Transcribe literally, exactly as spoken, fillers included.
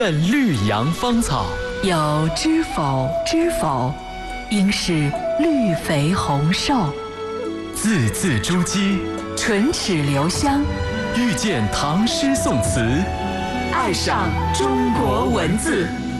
绿杨芳草。 有知否知否，应是绿肥红瘦。 字字珠玑， 唇齿留香。 遇见唐诗宋词， 爱上中国文字。